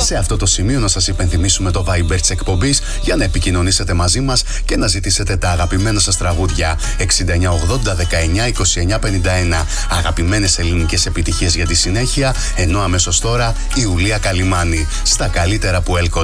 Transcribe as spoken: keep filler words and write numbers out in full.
Σε αυτό το σημείο να σας υπενθυμίσουμε το Viber της εκπομπής για να επικοινωνήσετε μαζί μας και να ζητήσετε τα αγαπημένα σας τραγούδια εξήντα εννιά ογδόντα δεκαεννιά είκοσι εννιά πενήντα ένα. Αγαπημένες ελληνικές επιτυχίες για τη συνέχεια, ενώ αμέσως τώρα η Ιουλία Καλυμάνη στα καλύτερα που έλκονται.